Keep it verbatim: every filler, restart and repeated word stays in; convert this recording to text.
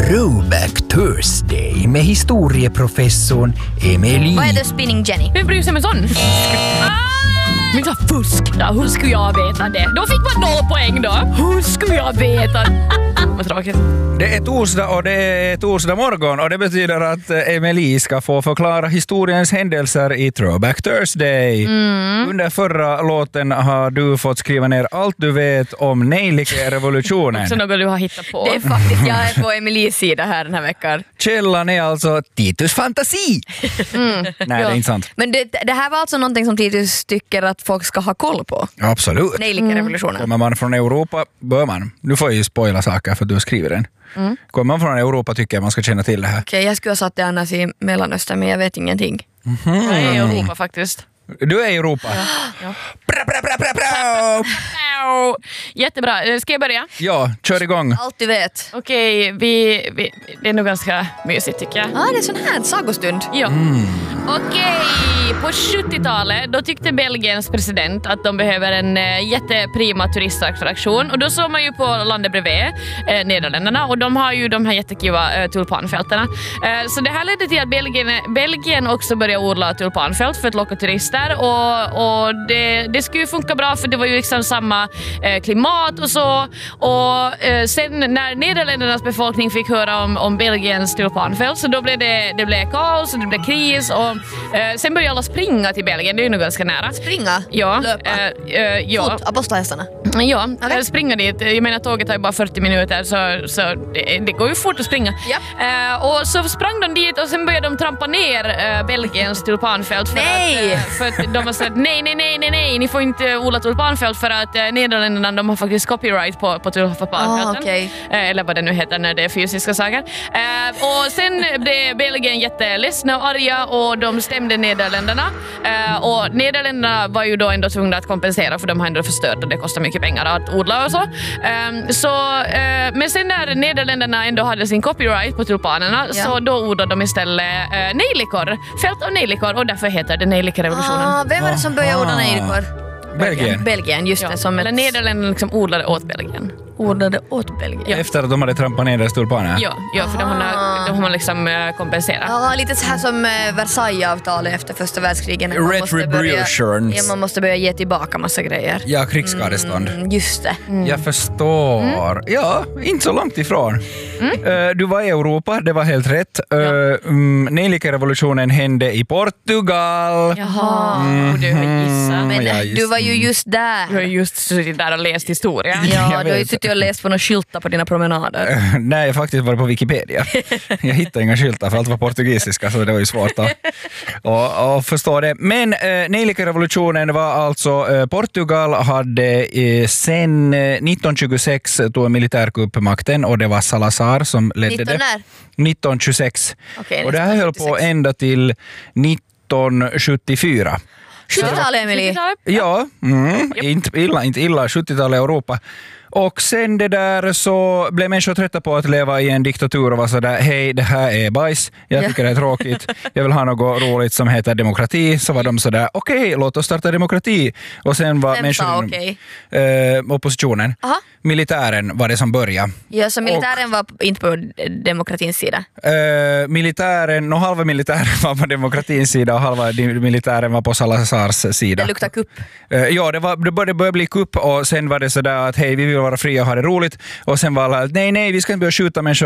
Throwback Thursday med historieprofessorn Emily. Vad är det Spinning Jenny? Vem bryr sig med sån? Ah! Men så fusk då, hur skulle jag veta det? Då fick man noll poäng då. Hur skulle jag veta? Vad tråkigt. Det är torsdag och det är torsdag morgon och det betyder att Emily ska få förklara historiens händelser i Throwback Thursday. Mm. Under förra låten har du fått skriva ner allt du vet om Neilike-revolutionen. Också något du har hittat på. Det är faktiskt, jag är på Emelies sida här den här veckan. Källan är alltså Titus fantasi. Mm. Nej, ja. Det är inte sant. Men det, det här var alltså någonting som Titus tycker att folk ska ha koll på. Absolut. Neilike-revolutionen. Kommer man från Europa bör man. Nu får jag ju spoila saker för att du skriver den. Mm. Kommer man från Europa tycker jag man ska känna till det här. Okej, okay, jag skulle ha satt det annars i Mellanöstern men jag vet ingenting. Mm-hmm. Jag är i Europa faktiskt. Du är i Europa? Ja. Ja. Bra, bra, bra, bra, bra. Jättebra. Ska jag börja? Ja, kör igång. Allt du vet. Okej, vi, vi, det är nog ganska mysigt tycker jag. Ja, ah, det är sån här sagostund. Ja. Mm. Okej, på sjuttiotalet då tyckte Belgiens president att de behöver en äh, jätteprima turistattraktion. Och då såg man ju på landet bredvid äh, Nederländerna och de har ju de här jättekiva äh, tulpanfälterna. Äh, så det här ledde till att Belgien, Belgien också började odla tulpanfält för att locka turister. Och, och det, det skulle ju funka bra för det var ju liksom samma eh, klimat och så. Och eh, sen när Nederländernas befolkning fick höra om, om Belgiens tulpanfält så då blev det, det blev kaos och det blev kris. Och eh, sen började alla springa till Belgien, det är ju nog ganska nära. Springa? Ja. Löpa? Eh, eh, ja. Fot, apostlahästarna? Ja, okay. Springa dit. Jag menar tåget har ju bara fyrtio minuter så, så det, det går ju fort att springa. Ja. Eh, och så sprang de dit och sen började de trampa ner eh, Belgiens tulpanfält. För Nej! Att, eh, för att de har sagt nej, nej, nej, nej, nej, ni får inte odla tulpanfält för att eh, Nederländerna de har faktiskt copyright på, på tulpanfälten. Ah, okay. eh, eller vad det nu heter när det är fysiska saker. Eh, och sen blev Belgien jätteledsna och arga och de stämde Nederländerna. Eh, och Nederländerna var ju då ändå tvungna att kompensera för de har ändå förstört och det kostar mycket pengar att odla och så. Eh, så eh, men sen när Nederländerna ändå hade sin copyright på tulpanerna ja. Så då odlade de istället eh, nejlikor, fält av nejlikor och därför heter det Neilike-revolutionen. Ah, vem var det som började odla nejlikor? Belgien. Belgien, just ja. det. Som Eller ett... Nederländerna liksom odlade åt Belgien. Odlade åt Belgien? Ja. Efter att de hade trampat ner deras tulpaner? Ja, ja för de har, de har liksom uh, kompenserat. Ja, lite så här som uh, Versailles-avtalet efter första världskrigen. Retribution. Ja, man måste börja ge tillbaka massa grejer. Ja, krigsskadestånd. Mm, just det. Mm. Jag förstår. Mm. Ja, inte så långt ifrån. Mm. Uh, du var i Europa, det var helt rätt. Uh, ja. um, Neilike-revolutionen hände i Portugal. Jaha, mm. och du har gissat. Men ja, du var ju just där. Du har just suttit där och läst historia. Ja, du har ju suttit och läst på några skyltar på dina promenader. Uh, nej, faktiskt var det på Wikipedia. Jag hittade inga skyltar för allt var portugisiska så det var ju svårt att och, och förstå det. Men uh, Neilike-revolutionen var alltså uh, Portugal hade uh, sen uh, nitton tjugosex tog militärkuppmakten och det var Salazar som ledde nitton när? det. nitton tjugosex. Okay, och det här höll på ända till nitton sjuttiofyra. sjuttiotalet, Emily? Ja, mm, yep. inte illa, inte illa. sjuttiotalet i Europa. Och sen det där så blev människor trötta på att leva i en diktatur och var sådär, hej det här är bajs, jag tycker det är tråkigt, jag vill ha något roligt som heter demokrati. Så var de sådär, okej okay, låt oss starta demokrati. Och sen var människor, okay. eh, oppositionen, aha. militären var det som började. Ja, så militären och, var inte på demokratins sida? Eh, militären, och halva militären var på demokratins sida och halva militären var på Salazars sida. Det luktar kupp. Eh, ja, det, var, det började börja bli kupp och sen var det sådär att hej vi vill vara fria och ha det roligt och sen var alla nej nej vi ska inte börja skjuta människor